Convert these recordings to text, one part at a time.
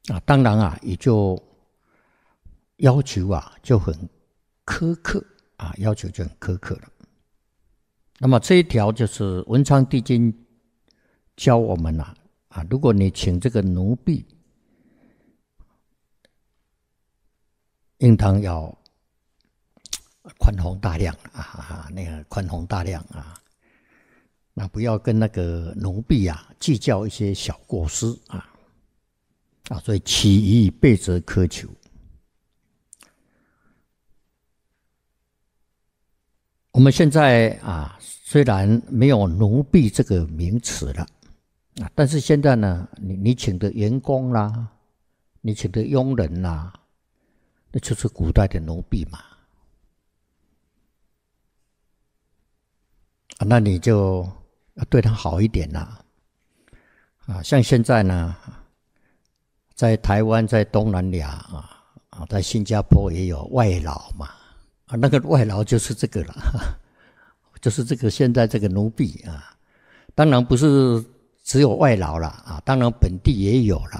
当然也就要求就很苛刻要求就很苛刻了。那么这一条就是文昌帝君教我们如果你请这个奴婢，应当要宽宏大量那个宽宏大量那不要跟那个奴婢计较一些小过失所以其余备则苛求。我们现在虽然没有奴婢这个名词了但是现在呢，你请的员工啦，你请的佣人啦，那就是古代的奴婢嘛。那你就要对他好一点啦。像现在呢，在台湾、在东南亚在新加坡也有外劳嘛。那个外劳就是这个了，就是这个现在这个奴婢当然不是只有外劳了当然本地也有了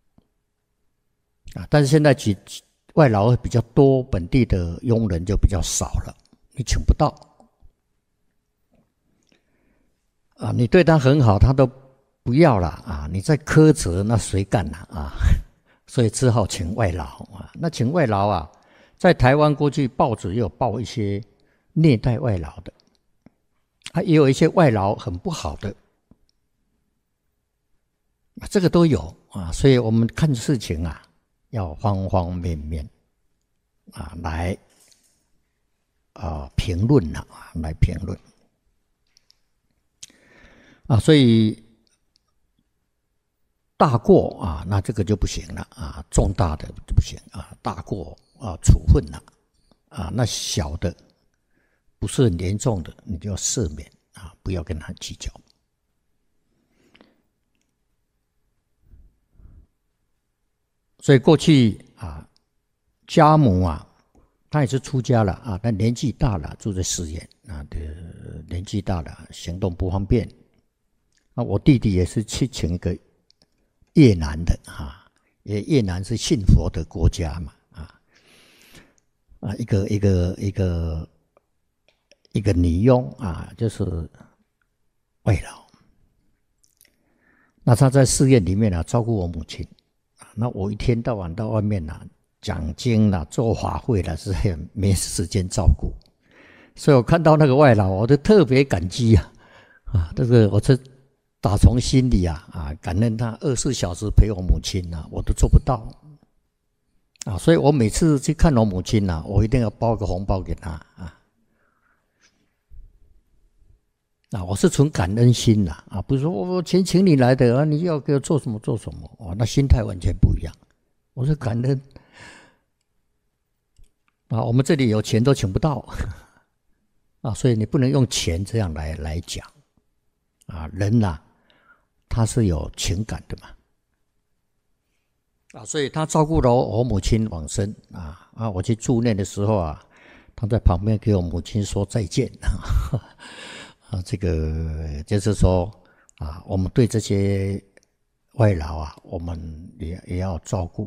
但是现在外劳比较多，本地的佣人就比较少了，你请不到你对他很好，他都不要了你再苛责，那谁干所以只好请外劳那请外劳在台湾过去报纸也有报一些虐待外劳的也有一些外劳很不好的这个都有所以我们看事情要方方面面来评论来评论所以大过那这个就不行了重大的就不行大过处分了那小的不是很严重的，你就要赦免不要跟他计较。所以过去家母他也是出家了他年纪大了，住在寺院年纪大了，行动不方便我弟弟也是去请一个越南的因为越南是信佛的国家嘛一个女佣就是外劳，那他在寺院里面照顾我母亲那我一天到晚到外面讲经做法会是很没时间照顾，所以我看到那个外劳我就特别感激这个我是打从心里感恩他24小时陪我母亲我都做不到所以我每次去看我母亲我一定要包个红包给她我是存感恩心不是说我钱请你来的你要给我做什么做什么那心态完全不一样。我是感恩我们这里有钱都请不到所以你不能用钱这样来讲人他是有情感的嘛所以他照顾了我母亲往生我去住念的时候他在旁边给我母亲说再见这个就是说我们对这些外劳我们也要照顾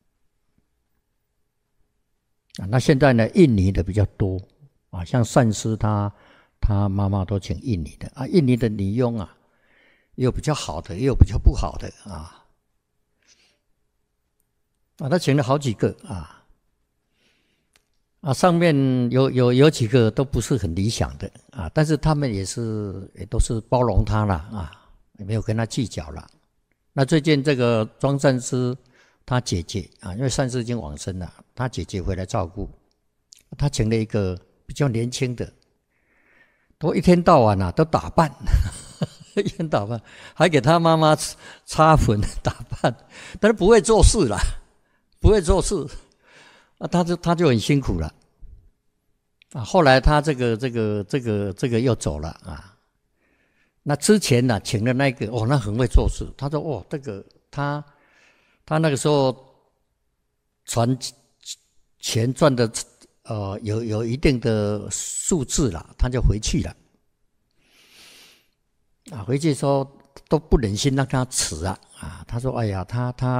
那现在呢，印尼的比较多像善师他妈妈都请印尼的印尼的女佣也有比较好的，也有比较不好的他请了好几个上面有几个都不是很理想的但是他们也都是包容他了也没有跟他计较了。那最近这个庄善师他姐姐因为善师已经往生了，他姐姐回来照顾，他请了一个比较年轻的，都一天到晚都打扮一天打扮，还给他妈妈擦粉打扮，但是不会做事啦，不会做事他就很辛苦了后来他这个又走了那之前请的那个那很会做事，他说这个他那个时候传钱赚的有一定的数字了，他就回去了回去说都不忍心让他辞他说哎呀他